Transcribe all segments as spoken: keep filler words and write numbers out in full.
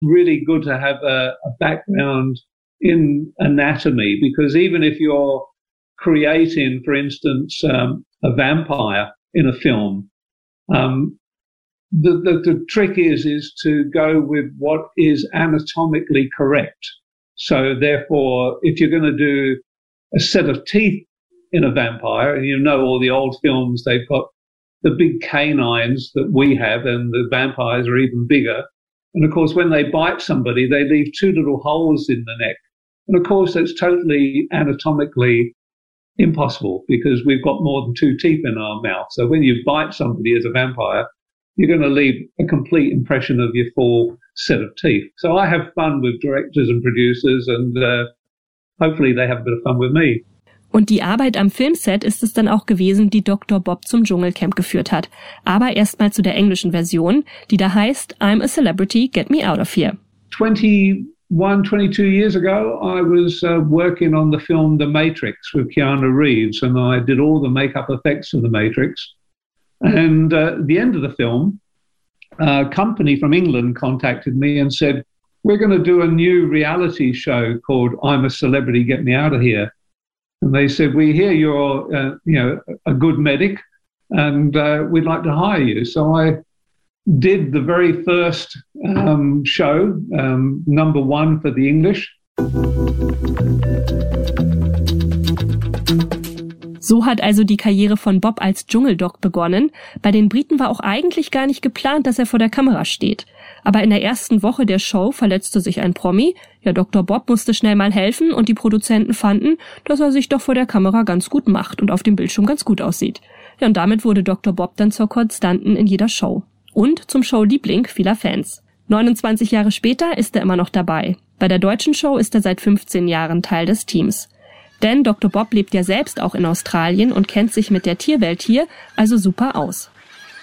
really good to have a, a background in anatomy, because even if you're creating, for instance, um, a vampire in a film, um, the, the, the trick is, is to go with what is anatomically correct. So therefore, if you're going to do a set of teeth in a vampire, and you know all the old films, they've got the big canines that we have, and the vampires are even bigger. And of course, when they bite somebody, they leave two little holes in the neck. And of course, that's totally anatomically impossible, because we've got more than two teeth in our mouth. So when you bite somebody as a vampire, you're going to leave a complete impression of your full set of teeth. So I have fun with directors and producers, and uh, hopefully they have a bit of fun with me. Und die Arbeit am Filmset ist es dann auch gewesen, die Doktor Bob zum Dschungelcamp geführt hat. Aber erstmal zu der englischen Version, die da heißt I'm a Celebrity, Get Me Out of Here. twenty-one, twenty-two years ago, I was uh, working on the film The Matrix with Keanu Reeves, and I did all the makeup effects for The Matrix. And uh, at the end of the film, a company from England contacted me and said, we're going to do a new reality show called I'm a Celebrity, Get Me Out of Here. And they said, we hear you're uh, you know, a good medic, and uh, we'd like to hire you. So I did the very first um, show, um, number one for the English. So hat also die Karriere von Bob als Dschungeldoc begonnen. Bei den Briten war auch eigentlich gar nicht geplant, dass er vor der Kamera steht. Aber in der ersten Woche der Show verletzte sich ein Promi. Ja, Doktor Bob musste schnell mal helfen, und die Produzenten fanden, dass er sich doch vor der Kamera ganz gut macht und auf dem Bildschirm ganz gut aussieht. Ja, und damit wurde Doktor Bob dann zur Konstanten in jeder Show. Und zum Showliebling vieler Fans. neunundzwanzig Jahre später ist er immer noch dabei. Bei der deutschen Show ist er seit fünfzehn Jahren Teil des Teams. Denn Doktor Bob lebt ja selbst auch in Australien und kennt sich mit der Tierwelt hier also super aus.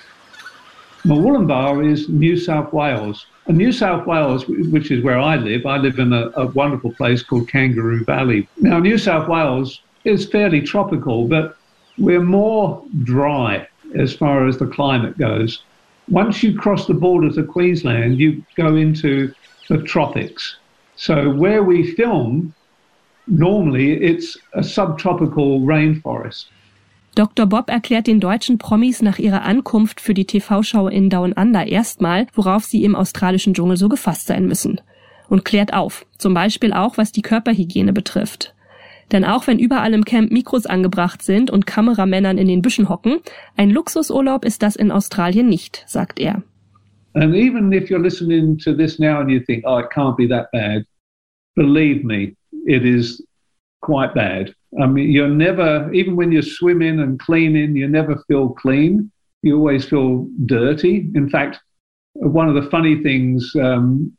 Murwillumbah is New South Wales. And New South Wales, which is where I live, I live in a, a wonderful place called Kangaroo Valley. Now, New South Wales is fairly tropical, but we're more dry as far as the climate goes. Once you cross the border to Queensland, you go into the tropics. So where we film, normally it's a subtropical rainforest. Doktor Bob erklärt den deutschen Promis nach ihrer Ankunft für die T V-Show in Down Under erstmal, worauf sie im australischen Dschungel so gefasst sein müssen. Und klärt auf, zum Beispiel auch, was die Körperhygiene betrifft. Denn auch wenn überall im Camp Mikros angebracht sind und Kameramännern in den Büschen hocken, ein Luxusurlaub ist das in Australien nicht, sagt er. And even if you're listening to this now and you think, oh, it can't be that bad, believe me, it is quite bad. I mean, you're never, even when you're swimming and cleaning, you never feel clean. You always feel dirty. In fact, one of the funny things um,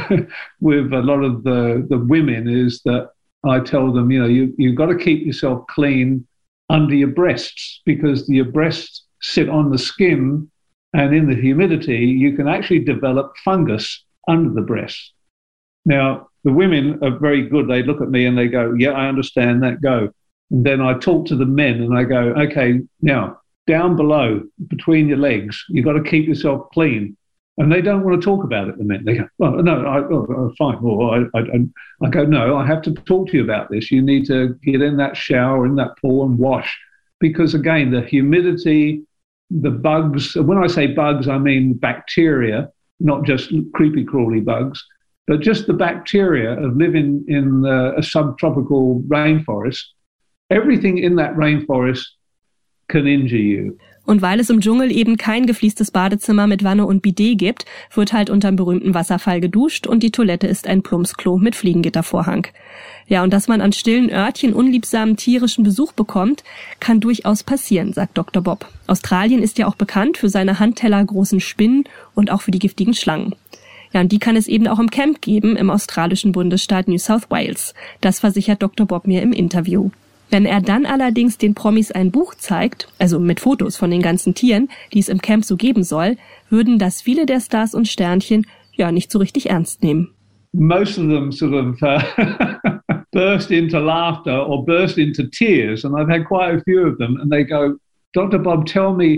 with a lot of the, the women is that I tell them, you know, you, you've got to keep yourself clean under your breasts, because your breasts sit on the skin, and in the humidity, you can actually develop fungus under the breasts. Now, the women are very good. They look at me and they go, yeah, I understand that, go. And then I talk to the men and I go, okay, now, down below, between your legs, you've got to keep yourself clean. And they don't want to talk about it, the men. They go, well, no, I, oh, oh, fine. Well, I, I, I go, no, I have to talk to you about this. You need to get in that shower, in that pool, and wash. Because, again, the humidity, the bugs, when I say bugs, I mean bacteria, not just creepy-crawly bugs, but just the bacteria of living in uh, a subtropical rainforest. Everything in that rainforest can injure you. Und weil es im Dschungel eben kein gefliestes Badezimmer mit Wanne und Bidet gibt, wird halt unterm berühmten Wasserfall geduscht, und die Toilette ist ein Plumpsklo mit Fliegengittervorhang. Ja, und dass man an stillen Örtchen unliebsamen tierischen Besuch bekommt, kann durchaus passieren, sagt Doktor Bob. Australien ist ja auch bekannt für seine handtellergroßen Spinnen und auch für die giftigen Schlangen. Ja, und die kann es eben auch im Camp geben, im australischen Bundesstaat New South Wales. Das versichert Doktor Bob mir im Interview. Wenn er dann allerdings den Promis ein Buch zeigt, also mit Fotos von den ganzen Tieren, die es im Camp so geben soll, würden das viele der Stars und Sternchen ja nicht so richtig ernst nehmen. Most of them sort of uh, burst into laughter or burst into tears, and I've had quite a few of them, and they go, Doctor Bob, tell me,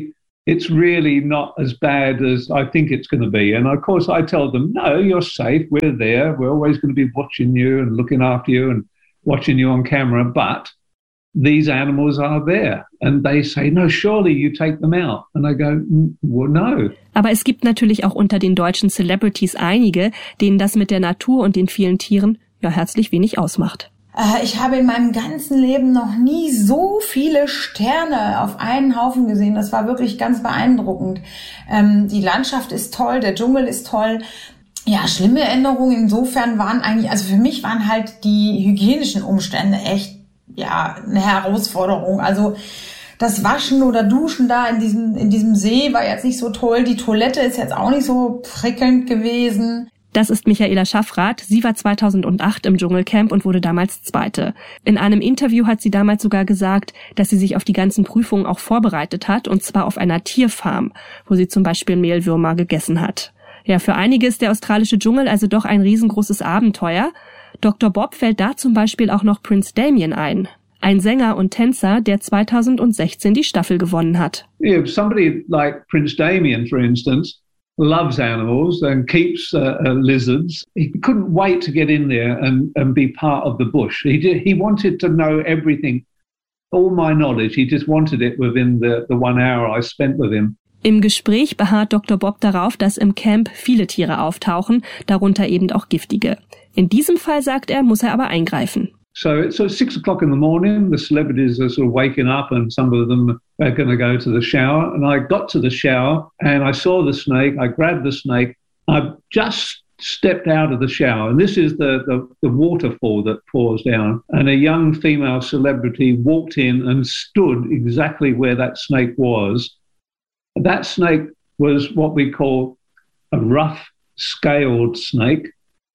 it's really not as bad as I think it's going to be. And of course I tell them, no, you're safe. We're there. We're always going to be watching you and looking after you and watching you on camera. But these animals are there. And they say, no, surely you take them out. And I go, well, no. Aber es gibt natürlich auch unter den deutschen Celebrities einige, denen das mit der Natur und den vielen Tieren ja herzlich wenig ausmacht. Ich habe in meinem ganzen Leben noch nie so viele Sterne auf einen Haufen gesehen. Das war wirklich ganz beeindruckend. Ähm, die Landschaft ist toll, der Dschungel ist toll. Ja, schlimme Änderungen insofern waren eigentlich, also für mich waren halt die hygienischen Umstände echt, ja, eine Herausforderung. Also das Waschen oder Duschen da in diesem, in diesem See war jetzt nicht so toll. Die Toilette ist jetzt auch nicht so prickelnd gewesen. Das ist Michaela Schaffrath. Sie war zweitausendacht im Dschungelcamp und wurde damals Zweite. In einem Interview hat sie damals sogar gesagt, dass sie sich auf die ganzen Prüfungen auch vorbereitet hat, und zwar auf einer Tierfarm, wo sie zum Beispiel Mehlwürmer gegessen hat. Ja, für einige ist der australische Dschungel also doch ein riesengroßes Abenteuer. Doktor Bob fällt da zum Beispiel auch noch Prince Damien ein. Ein Sänger und Tänzer, der zweitausendsechzehn die Staffel gewonnen hat. Yeah, somebody like Prince Damien, for instance, loves animals and keeps uh, uh, lizards. He couldn't wait to get in there and, and be part of the bush. He did, he wanted to know everything, all my knowledge. He just wanted it within the, the one hour I spent with him. Im Gespräch beharrt Doktor Bob darauf, dass im Camp viele Tiere auftauchen, darunter eben auch giftige. In diesem Fall, sagt er, muss er aber eingreifen. So it's at six o'clock in the morning, the celebrities are sort of waking up and some of them are going to go to the shower. And I got to the shower and I saw the snake. I grabbed the snake. I just stepped out of the shower. And this is the, the, the waterfall that pours down. And a young female celebrity walked in and stood exactly where that snake was. That snake was what we call a rough scaled snake.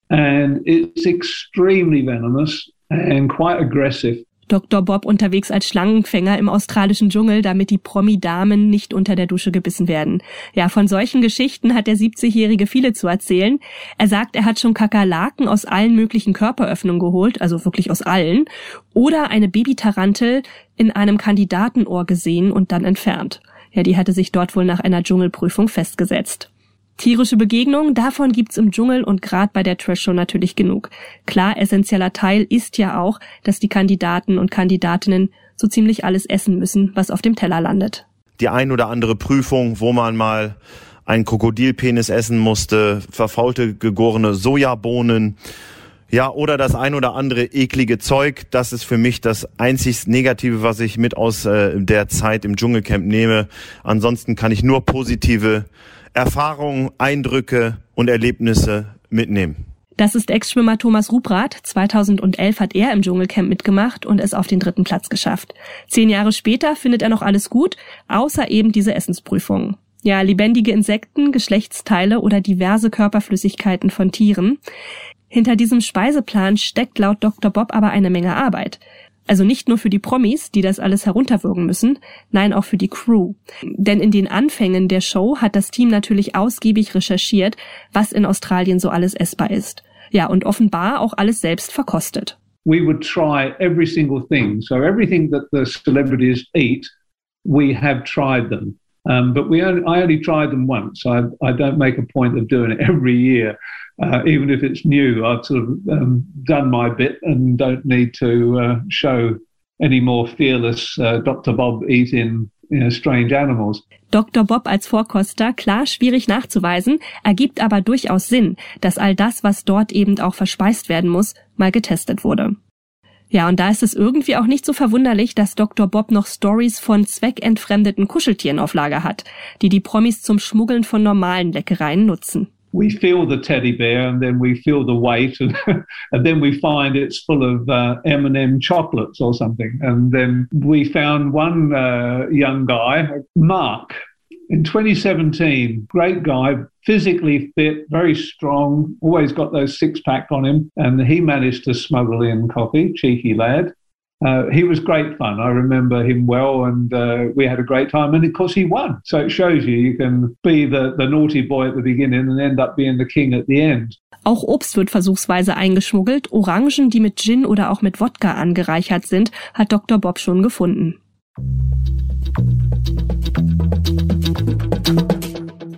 And it's extremely venomous and quite aggressive. Doktor Bob unterwegs als Schlangenfänger im australischen Dschungel, damit die Promi-Damen nicht unter der Dusche gebissen werden. Ja, von solchen Geschichten hat der siebzigjährige viele zu erzählen. Er sagt, er hat schon Kakerlaken aus allen möglichen Körperöffnungen geholt, also wirklich aus allen, oder eine Babytarantel in einem Kandidatenohr gesehen und dann entfernt. Ja, die hatte sich dort wohl nach einer Dschungelprüfung festgesetzt. Tierische Begegnungen, davon gibt's im Dschungel und gerade bei der Trash-Show natürlich genug. Klar, essentieller Teil ist ja auch, dass die Kandidaten und Kandidatinnen so ziemlich alles essen müssen, was auf dem Teller landet. Die ein oder andere Prüfung, wo man mal einen Krokodilpenis essen musste, verfaulte gegorene Sojabohnen, ja, oder das ein oder andere eklige Zeug, das ist für mich das einzig Negative, was ich mit aus äh, der Zeit im Dschungelcamp nehme. Ansonsten kann ich nur positive Erfahrungen, Eindrücke und Erlebnisse mitnehmen. Das ist Ex-Schwimmer Thomas Ruprath. zweitausendelf hat er im Dschungelcamp mitgemacht und es auf den dritten Platz geschafft. Zehn Jahre später findet er noch alles gut, außer eben diese Essensprüfungen. Ja, lebendige Insekten, Geschlechtsteile oder diverse Körperflüssigkeiten von Tieren. Hinter diesem Speiseplan steckt laut Doktor Bob aber eine Menge Arbeit. Also nicht nur für die Promis, die das alles herunterwürgen müssen, nein, auch für die Crew. Denn in den Anfängen der Show hat das Team natürlich ausgiebig recherchiert, was in Australien so alles essbar ist. Ja, und offenbar auch alles selbst verkostet. We would try every single thing. So everything that the celebrities eat, we have tried them. Um, but we only, I only tried them once. I, I don't make a point of doing it every year. Uh, even if it's new, I've sort of um, done my bit and don't need to uh, show any more fearless uh, Doktor Bob eating, you know, strange animals. Doktor Bob als Vorkoster, klar schwierig nachzuweisen, ergibt aber durchaus Sinn, dass all das, was dort eben auch verspeist werden muss, mal getestet wurde. Ja, und da ist es irgendwie auch nicht so verwunderlich, dass Doktor Bob noch Stories von zweckentfremdeten Kuscheltieren auf Lager hat, die die Promis zum Schmuggeln von normalen Leckereien nutzen. We feel the teddy bear and then we feel the weight and, and then we find it's full of uh, M and M chocolates or something. And then we found one uh, young guy, Mark, in twenty seventeen, great guy, physically fit, very strong, always got those six-pack on him. And he managed to smuggle in coffee, cheeky lad. Uh, he was great fun. I remember him well, and uh, we had a great time. And of course, he won. So it shows you you can be the, the naughty boy at the beginning and end up being the king at the end. Auch Obst wird versuchsweise eingeschmuggelt. Orangen, die mit Gin oder auch mit Wodka angereichert sind, hat Doktor Bob schon gefunden.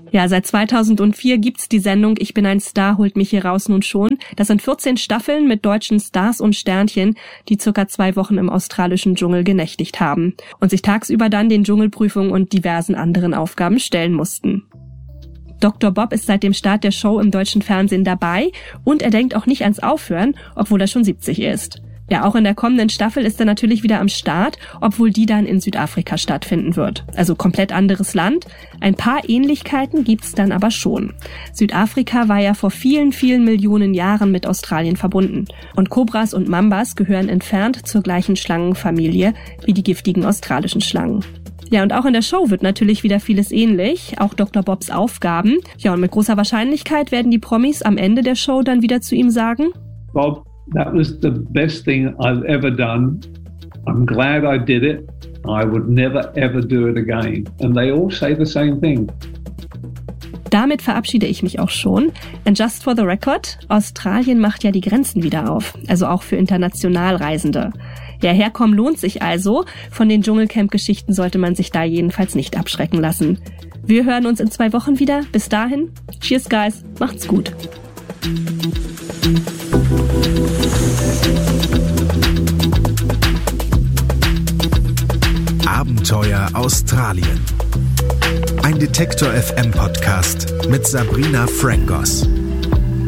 Ja, seit zweitausendvier gibt's die Sendung Ich bin ein Star, holt mich hier raus nun schon. Das sind vierzehn Staffeln mit deutschen Stars und Sternchen, die circa zwei Wochen im australischen Dschungel genächtigt haben und sich tagsüber dann den Dschungelprüfungen und diversen anderen Aufgaben stellen mussten. Doktor Bob ist seit dem Start der Show im deutschen Fernsehen dabei und er denkt auch nicht ans Aufhören, obwohl er schon siebzig ist. Ja, auch in der kommenden Staffel ist er natürlich wieder am Start, obwohl die dann in Südafrika stattfinden wird. Also komplett anderes Land. Ein paar Ähnlichkeiten gibt's dann aber schon. Südafrika war ja vor vielen, vielen Millionen Jahren mit Australien verbunden. Und Kobras und Mambas gehören entfernt zur gleichen Schlangenfamilie wie die giftigen australischen Schlangen. Ja, und auch in der Show wird natürlich wieder vieles ähnlich, auch Doktor Bobs Aufgaben. Ja, und mit großer Wahrscheinlichkeit werden die Promis am Ende der Show dann wieder zu ihm sagen: Bob, that was the best thing I've ever done. I'm glad I did it. I would never ever do it again. And they all say the same thing. Damit verabschiede ich mich auch schon. And just for the record, Australien macht ja die Grenzen wieder auf, also auch für Internationalreisende. Ja, herkommen lohnt sich also. Von den Dschungelcamp-Geschichten sollte man sich da jedenfalls nicht abschrecken lassen. Wir hören uns in zwei Wochen wieder. Bis dahin, cheers guys, macht's gut. Abenteuer Australien. Ein Detektor F M Podcast mit Sabrina Frangos.